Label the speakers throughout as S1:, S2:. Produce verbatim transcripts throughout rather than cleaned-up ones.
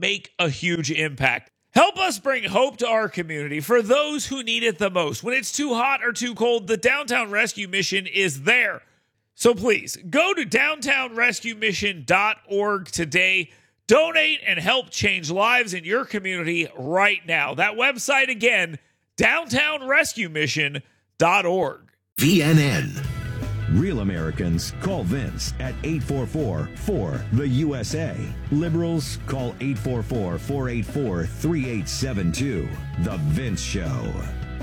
S1: make a huge impact. Help us bring hope to our community for those who need it the most. When it's too hot or too cold, the Downtown Rescue Mission is there. So please, go to downtown rescue mission dot org today. Donate and help change lives in your community right now. That website again, downtown rescue mission dot org.
S2: V N N.
S3: Real Americans call Vince at eight four four, four, the U S A. Liberals call eight four four, four eight four, three eight seven two. The Vince Show.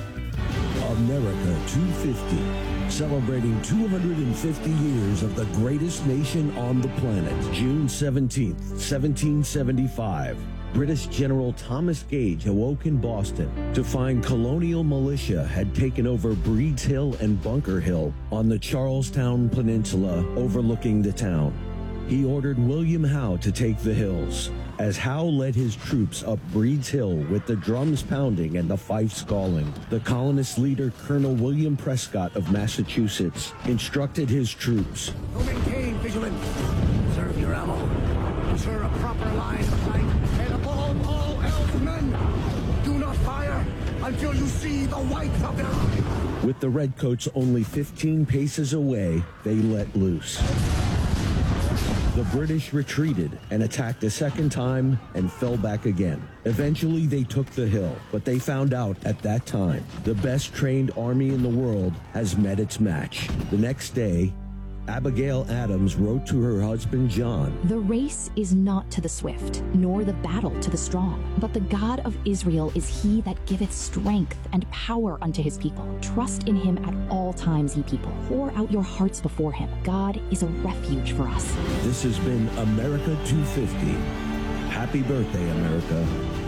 S4: America two fifty, celebrating two hundred fifty years of the greatest nation on the planet. June seventeenth, seventeen seventy-five. British General Thomas Gage awoke in Boston to find colonial militia had taken over Breeds Hill and Bunker Hill on the Charlestown Peninsula overlooking the town. He ordered William Howe to take the hills. As Howe led his troops up Breeds Hill with the drums pounding and the fifes calling, the colonist leader Colonel William Prescott of Massachusetts instructed his troops
S5: to maintain vigilance, conserve your ammo, ensure a proper line of sight, and above all else, men, do not fire until you see the white of their eye.
S4: With the redcoats only fifteen paces away, they let loose. The British retreated and attacked a second time and fell back again. Eventually, they took the hill, but they found out at that time the best trained army in the world has met its match. The next day, Abigail Adams wrote to her husband John,
S6: "The race is not to the swift, nor the battle to the strong, but the God of Israel is he that giveth strength and power unto his people. Trust in him at all times, ye people. Pour out your hearts before him. God is a refuge for us."
S4: This has been America two fifty. Happy birthday, America.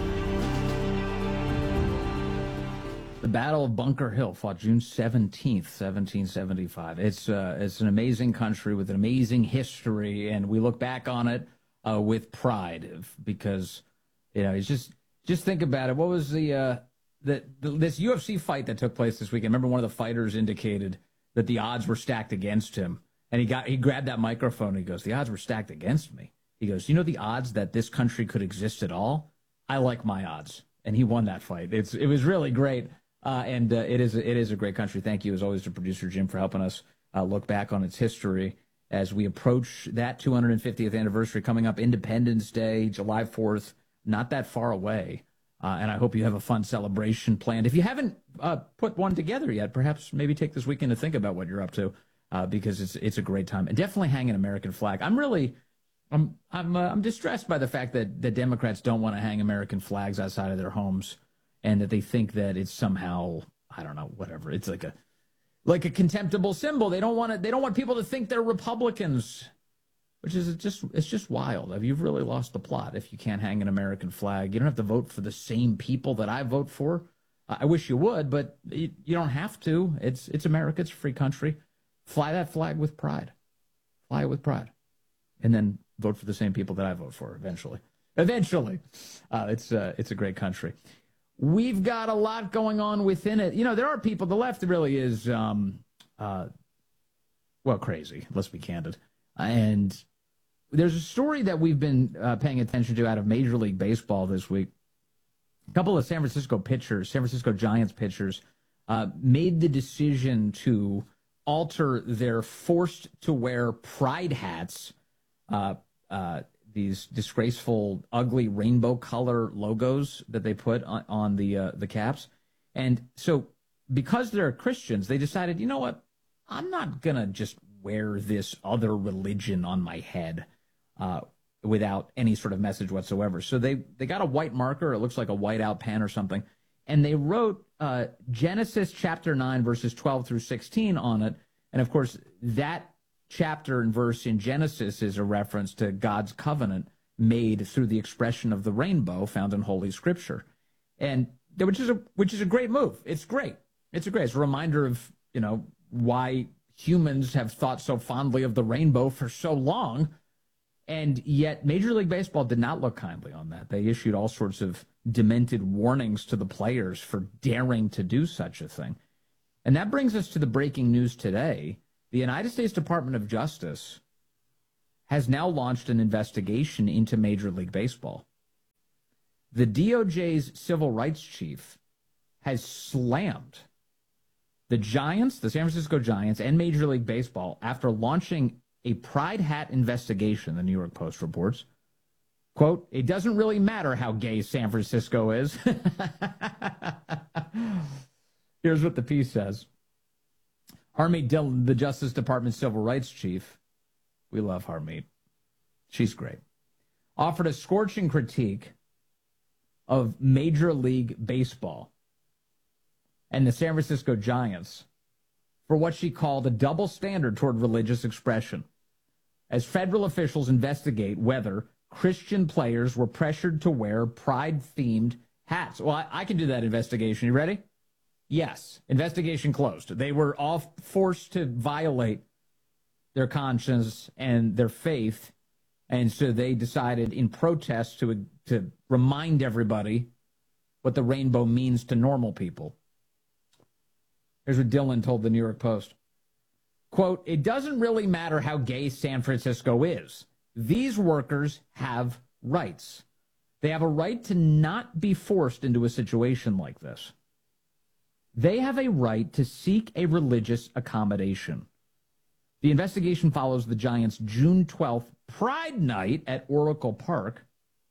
S7: The Battle of Bunker Hill fought June seventeenth, seventeen seventy-five. It's uh, it's an amazing country with an amazing history, and we look back on it uh, with pride because, you know, it's just just think about it. What was the, uh, the, the this U F C fight that took place this weekend? Remember, one of the fighters indicated that the odds were stacked against him, and he got he grabbed that microphone and he goes, "The odds were stacked against me." He goes, "You know the odds that this country could exist at all? I like my odds," and he won that fight. It's it was really great. Uh, and uh, it is it is a great country. Thank you, as always, to producer Jim for helping us uh, look back on its history as we approach that two hundred fiftieth anniversary coming up. Independence Day, July fourth, not that far away. Uh, and I hope you have a fun celebration planned. If you haven't uh, put one together yet, perhaps maybe take this weekend to think about what you're up to uh, because it's it's a great time. And definitely hang an American flag. I'm really I'm I'm uh, I'm distressed by the fact that the Democrats don't want to hang American flags outside of their homes, and that they think that it's somehow, I don't know, whatever. It's like a like a contemptible symbol. They don't want to, they don't want people to think they're Republicans, which is just it's just wild. You've really lost the plot if you can't hang an American flag. You don't have to vote for the same people that I vote for. I wish you would, but you, you don't have to. It's it's America. It's a free country. Fly that flag with pride. Fly it with pride, and then vote for the same people that I vote for. Eventually, eventually, uh, it's uh, it's a great country. We've got a lot going on within it. You know, there are people, the left really is, um, uh, well, crazy. Let's be candid. And there's a story that we've been uh, paying attention to out of Major League Baseball this week. A couple of San Francisco pitchers, San Francisco Giants pitchers, uh, made the decision to alter their forced to wear pride hats, uh, uh, these disgraceful, ugly rainbow color logos that they put on, on the uh, the caps. And so because they're Christians, they decided, you know what, I'm not going to just wear this other religion on my head uh, without any sort of message whatsoever. So they, they got a white marker. It looks like a whiteout pen or something. And they wrote uh, Genesis chapter nine, verses twelve through sixteen on it. And, of course, that chapter and verse in Genesis is a reference to God's covenant made through the expression of the rainbow found in Holy Scripture, and which is a which is a great move. It's great. It's a great. It's a reminder of, you know, why humans have thought so fondly of the rainbow for so long, and yet Major League Baseball did not look kindly on that. They issued all sorts of demented warnings to the players for daring to do such a thing, and that brings us to the breaking news today. The United States Department of Justice has now launched an investigation into Major League Baseball. the D O J's civil rights chief has slammed the Giants, the San Francisco Giants, and Major League Baseball after launching a Pride hat investigation, the New York Post reports. Quote, it doesn't really matter how gay San Francisco is. Here's what the piece says. Harmeet Dillon, the Justice Department civil rights chief, we love Harmeet, she's great, offered a scorching critique of Major League Baseball and the San Francisco Giants for what she called a double standard toward religious expression, as federal officials investigate whether Christian players were pressured to wear Pride-themed hats. Well, I, I can do that investigation. You ready? Yes. Investigation closed. They were all forced to violate their conscience and their faith, and so they decided in protest to, to remind everybody what the rainbow means to normal people. Here's what Dillon told the New York Post. Quote, it doesn't really matter how gay San Francisco is. These workers have rights. They have a right to not be forced into a situation like this. They have a right to seek a religious accommodation. The investigation follows the Giants' June twelfth Pride Night at Oracle Park,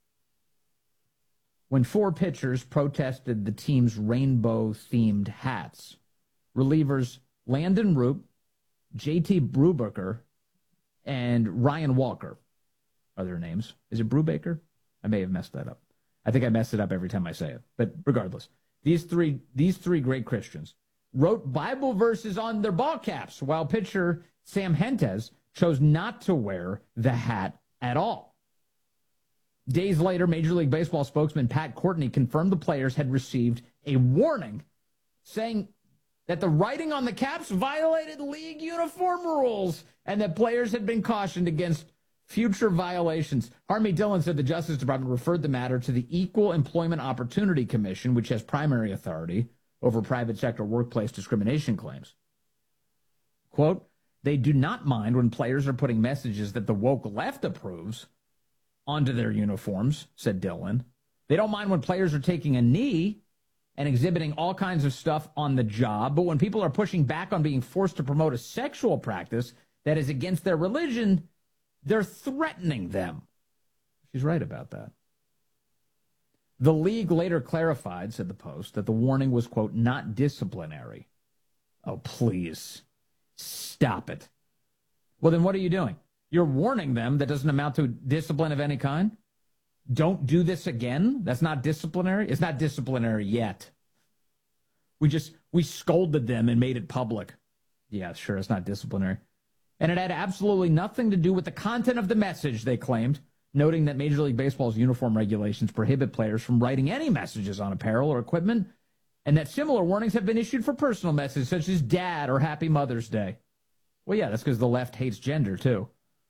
S7: when four pitchers protested the team's rainbow-themed hats. Relievers Landon Roop, J T Brubaker, and Ryan Walker are their names. Is it Brubaker? I may have messed that up. I think I mess it up every time I say it. But regardless, these three these three great Christians wrote Bible verses on their ball caps, while pitcher Sam Hentges chose not to wear the hat at all. Days later, Major League Baseball spokesman Pat Courtney confirmed the players had received a warning saying that the writing on the caps violated league uniform rules and that players had been cautioned against future violations. Harmeet Dillon said the Justice Department referred the matter to the Equal Employment Opportunity Commission, which has primary authority over private sector workplace discrimination claims. Quote, they do not mind when players are putting messages that the woke left approves onto their uniforms, said Dillon. They don't mind when players are taking a knee and exhibiting all kinds of stuff on the job, but when people are pushing back on being forced to promote a sexual practice that is against their religion, they're threatening them. She's right about that. The league later clarified, said the Post, that the warning was, quote, not disciplinary. Oh, please. Stop it. Well, then what are you doing? You're warning them that doesn't amount to discipline of any kind? Don't do this again? That's not disciplinary? It's not disciplinary yet. We just, we scolded them and made it public. Yeah, sure, it's not disciplinary. And it had absolutely nothing to do with the content of the message, they claimed, noting that Major League Baseball's uniform regulations prohibit players from writing any messages on apparel or equipment, and that similar warnings have been issued for personal messages such as Dad or Happy Mother's Day. Well, yeah, that's because the left hates gender, too.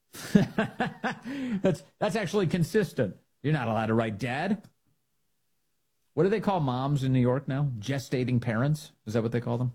S7: that's that's actually consistent. You're not allowed to write Dad. What do they call moms in New York now? Gestating parents? Is that what they call them?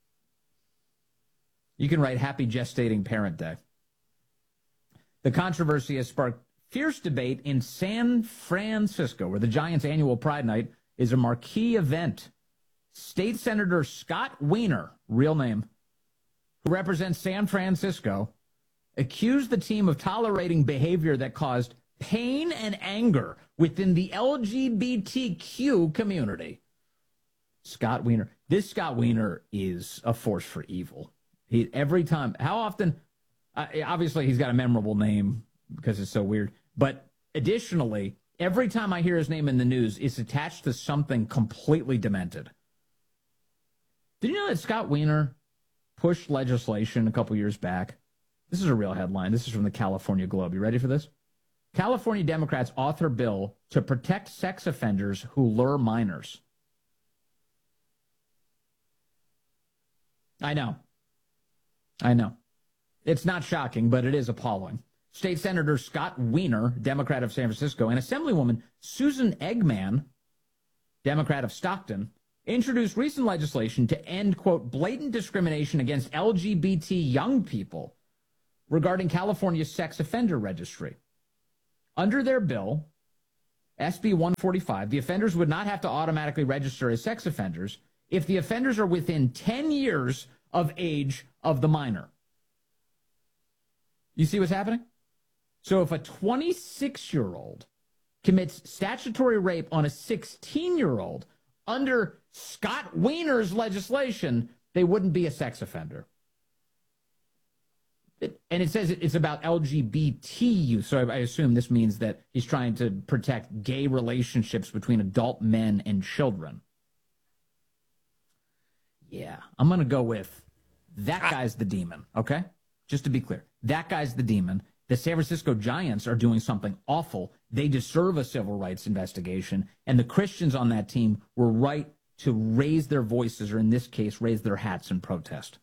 S7: You can write Happy Gestating Parent Day. The controversy has sparked fierce debate in San Francisco, where the Giants' annual Pride Night is a marquee event. State Senator Scott Wiener, real name, who represents San Francisco, accused the team of tolerating behavior that caused pain and anger within the L G B T Q community. Scott Wiener. This Scott Wiener is a force for evil. He every time, how often, uh, obviously he's got a memorable name because it's so weird, but additionally, every time I hear his name in the news, it's attached to something completely demented. Did you know that Scott Wiener pushed legislation a couple years back? This is a real headline. This is from the California Globe. You ready for this? California Democrats author bill to protect sex offenders who lure minors. I know. I know. It's not shocking, but it is appalling. State Senator Scott Wiener, Democrat of San Francisco, and Assemblywoman Susan Eggman, Democrat of Stockton, introduced recent legislation to end, quote, blatant discrimination against L G B T young people regarding California's sex offender registry. Under their bill, S B one forty-five, the offenders would not have to automatically register as sex offenders if the offenders are within ten years of age of the minor. You see what's happening? So if a twenty-six-year-old commits statutory rape on a sixteen-year-old, under Scott Wiener's legislation, they wouldn't be a sex offender. It, and it says it's about L G B T youth, so I, I assume this means that he's trying to protect gay relationships between adult men and children. Yeah, I'm going to go with that guy's the demon, okay? Just to be clear, that guy's the demon. The San Francisco Giants are doing something awful. They deserve a civil rights investigation, and the Christians on that team were right to raise their voices, or in this case, raise their hats in protest.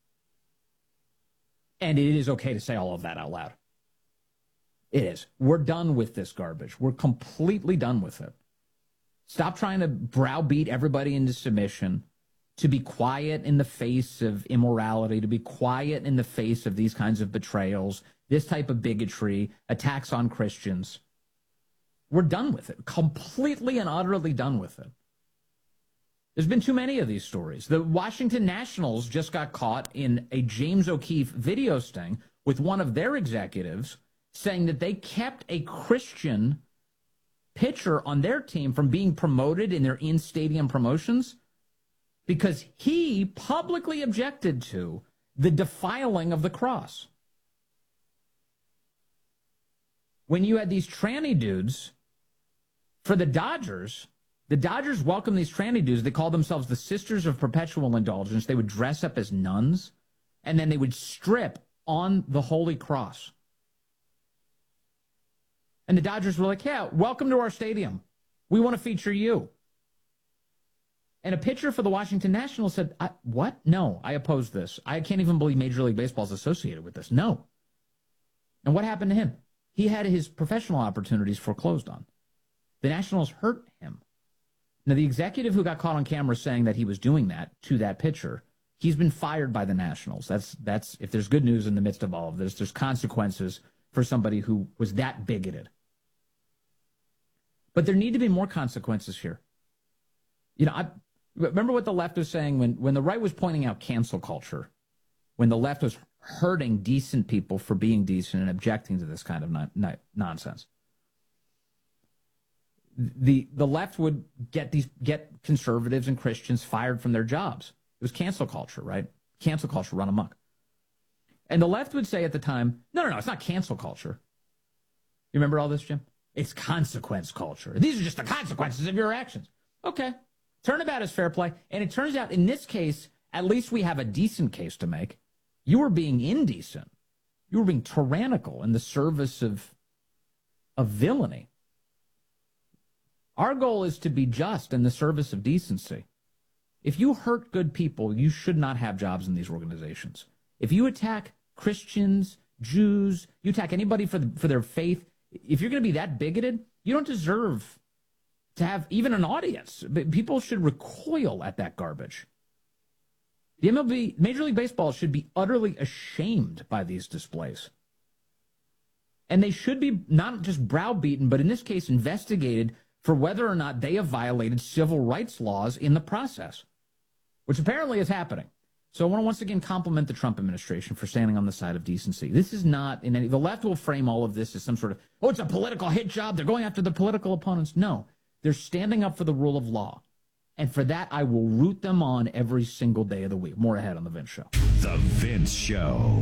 S7: And it is okay to say all of that out loud. It is. We're done with this garbage. We're completely done with it. Stop trying to browbeat everybody into submission, to be quiet in the face of immorality, to be quiet in the face of these kinds of betrayals, this type of bigotry, attacks on Christians. We're done with it. Completely and utterly done with it. There's been too many of these stories. The Washington Nationals just got caught in a James O'Keefe video sting with one of their executives saying that they kept a Christian pitcher on their team from being promoted in their in-stadium promotions because he publicly objected to the defiling of the cross. When you had these tranny dudes for the Dodgers, the Dodgers welcomed these tranny dudes. They called themselves the Sisters of Perpetual Indulgence. They would dress up as nuns, and then they would strip on the Holy Cross. And the Dodgers were like, yeah, welcome to our stadium. We want to feature you. And a pitcher for the Washington Nationals said, I, what? No, I oppose this. I can't even believe Major League Baseball is associated with this. No. And what happened to him? He had his professional opportunities foreclosed on. The Nationals hurt him. Now, the executive who got caught on camera saying that he was doing that to that pitcher, he's been fired by the Nationals. That's, that's if there's good news in the midst of all of this, there's consequences for somebody who was that bigoted. But there need to be more consequences here. You know, I remember what the left was saying when, when the right was pointing out cancel culture, when the left was hurting decent people for being decent and objecting to this kind of non- non- nonsense. The the left would get these get conservatives and Christians fired from their jobs. It was cancel culture, right? Cancel culture run amok. And the left would say at the time, no, no, no, it's not cancel culture. You remember all this, Jim? It's consequence culture. These are just the consequences of your actions. Okay. Turnabout is fair play. And it turns out in this case, at least we have a decent case to make. You were being indecent. You were being tyrannical in the service of, of villainy. Our goal is to be just in the service of decency. If you hurt good people, you should not have jobs in these organizations. If you attack Christians, Jews, you attack anybody for, the, for their faith, if you're going to be that bigoted, you don't deserve to have even an audience. People should recoil at that garbage. The M L B, Major League Baseball should be utterly ashamed by these displays. And they should be not just browbeaten, but in this case investigated for whether or not they have violated civil rights laws in the process, which apparently is happening. So I want to once again compliment the Trump administration for standing on the side of decency. This is not in any, the left will frame all of this as some sort of, oh, it's a political hit job. They're going after the political opponents. No, they're standing up for the rule of law. And for that, I will root them on every single day of the week. More ahead on The Vince Show.
S3: The Vince Show.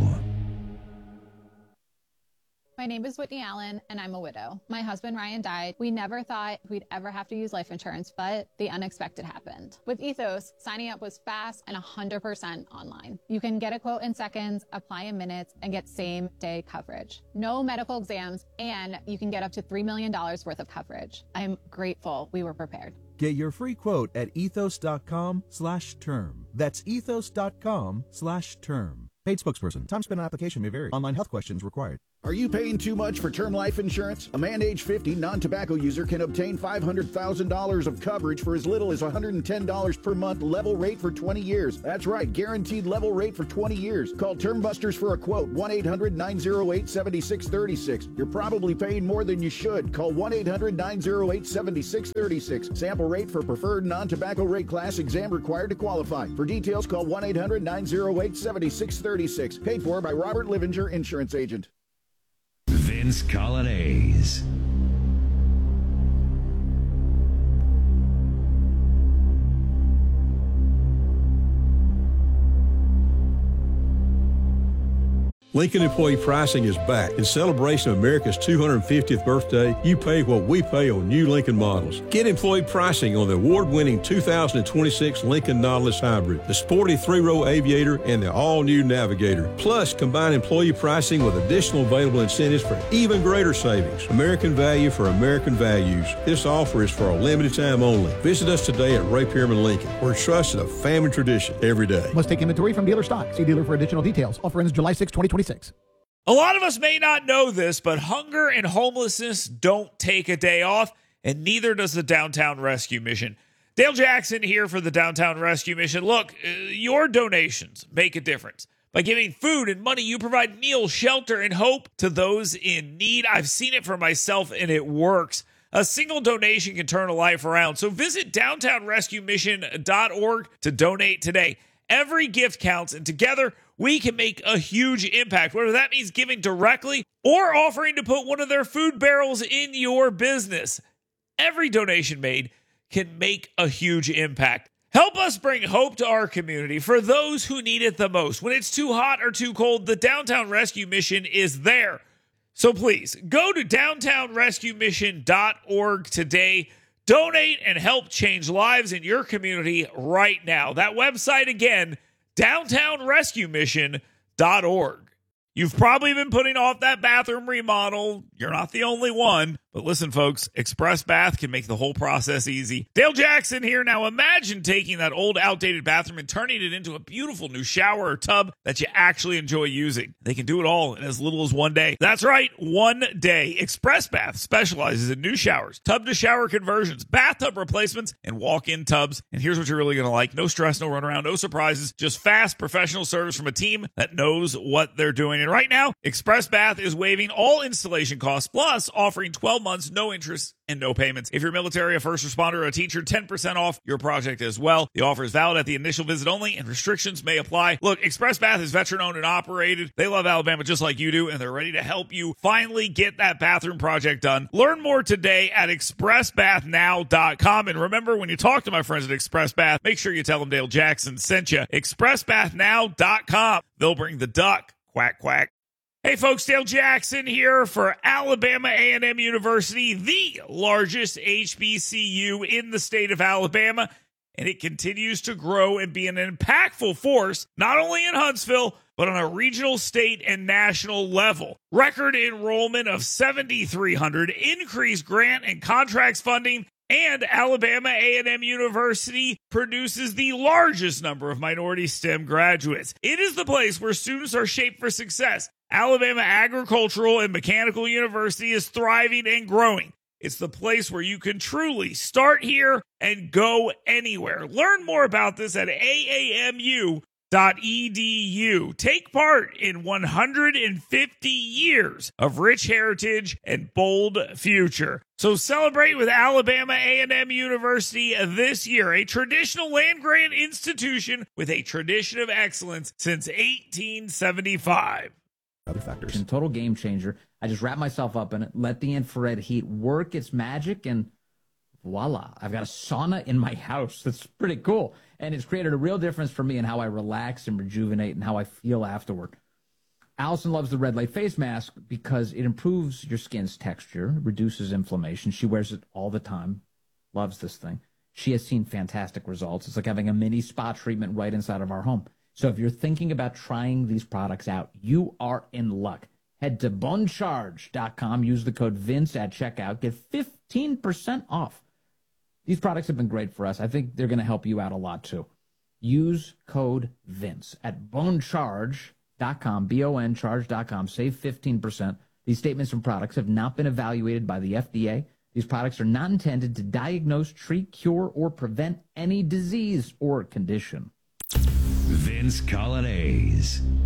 S2: My name is Whitney Allen, and I'm a widow. My husband, Ryan, died. We never thought we'd ever have to use life insurance, but the unexpected happened. With Ethos, signing up was fast and one hundred percent online. You can get a quote in seconds, apply in minutes, and get same-day coverage. No medical exams, and you can get up to three million dollars worth of coverage. I'm grateful we were prepared.
S8: Get your free quote at ethos.com slash term. That's ethos.com slash term. Paid spokesperson. Time spent on application may vary. Online health questions required.
S9: Are you paying too much for term life insurance? A man age fifty, non-tobacco user can obtain five hundred thousand dollars of coverage for as little as one hundred ten dollars per month, level rate for twenty years. That's right, guaranteed level rate for twenty years. Call Term Busters for a quote, one eight hundred nine oh eight seven six three six. You're probably paying more than you should. Call one eight hundred nine oh eight seven six three six. Sample rate for preferred non-tobacco rate class, exam required to qualify. For details, call one eight hundred nine oh eight seven six three six. Paid for by Robert Livinger, Insurance Agent.
S3: Vince Colonnese.
S10: Lincoln Employee Pricing is back. In celebration of America's two hundred fiftieth birthday, you pay what we pay on new Lincoln models. Get employee pricing on the award-winning two thousand twenty-six Lincoln Nautilus Hybrid, the sporty three-row Aviator, and the all-new Navigator. Plus, combine employee pricing with additional available incentives for even greater savings. American value for American values. This offer is for a limited time only. Visit us today at Ray Pierman Lincoln. We're trusted a family tradition every day.
S11: Must take inventory from dealer stock. See dealer for additional details. Offer ends July sixth, twenty twenty-six.
S1: A lot of us may not know this, but hunger and homelessness don't take a day off, and neither does the Downtown Rescue Mission. Dale Jackson here for the Downtown Rescue Mission. Look, uh, your donations make a difference. By giving food and money, you provide meals, shelter, and hope to those in need. I've seen it for myself, and it works. A single donation can turn a life around. So visit downtown rescue mission dot org to donate today. Every gift counts, and together we can make a huge impact, whether that means giving directly or offering to put one of their food barrels in your business. Every donation made can make a huge impact. Help us bring hope to our community for those who need it the most. When it's too hot or too cold, the Downtown Rescue Mission is there. So please, go to downtown rescue mission dot org today. Donate and help change lives in your community right now. That website again, downtown rescue mission dot org. You've probably been putting off that bathroom remodel. You're not the only one. But listen, folks, Express Bath can make the whole process easy. Dale Jackson here. Now imagine taking that old, outdated bathroom and turning it into a beautiful new shower or tub that you actually enjoy using. They can do it all in as little as one day. That's right, one day. Express Bath specializes in new showers, tub-to-shower conversions, bathtub replacements, and walk-in tubs. And here's what you're really going to like. No stress, no runaround, no surprises. Just fast, professional service from a team that knows what they're doing. And right now, Express Bath is waiving all installation costs, plus offering twelve months, no interest, and no payments. If you're military, a first responder, or a teacher, ten percent off your project as well. The offer is valid at the initial visit only, and restrictions may apply. Look, Express Bath is veteran-owned and operated. They love Alabama just like you do, and they're ready to help you finally get that bathroom project done. Learn more today at express bath now dot com. And remember, when you talk to my friends at Express Bath, make sure you tell them Dale Jackson sent you. express bath now dot com. They'll bring the duck. Quack, quack. Hey folks, Dale Jackson here for Alabama A and M University, the largest H B C U in the state of Alabama, and it continues to grow and be an impactful force, not only in Huntsville, but on a regional, state, and national level. Record enrollment of seven thousand three hundred, increased grant and contracts funding, and Alabama A and M University produces the largest number of minority STEM graduates. It is the place where students are shaped for success. Alabama Agricultural and Mechanical University is thriving and growing. It's the place where you can truly start here and go anywhere. Learn more about this at A A M U dot E D U. Take part in one hundred fifty years of rich heritage and bold future. So celebrate with Alabama A and M University this year, a traditional land-grant institution with a tradition of excellence since eighteen seventy-five.
S7: Other factors. And total game changer. I just wrap myself up in it, let the infrared heat work its magic, and voila, I've got a sauna in my house. That's pretty cool. And it's created a real difference for me in how I relax and rejuvenate and how I feel afterward. Allison loves the red light face mask because it improves your skin's texture, reduces inflammation. She wears it all the time, loves this thing. She has seen fantastic results. It's like having a mini spa treatment right inside of our home. So if you're thinking about trying these products out, you are in luck. Head to bone charge dot com, use the code Vince at checkout, get fifteen percent off. These products have been great for us. I think they're going to help you out a lot too. Use code Vince at bone charge dot com, B O N charge dot com. Save fifteen percent. These statements and products have not been evaluated by the F D A. These products are not intended to diagnose, treat, cure, or prevent any disease or condition.
S3: Vince Coglianese.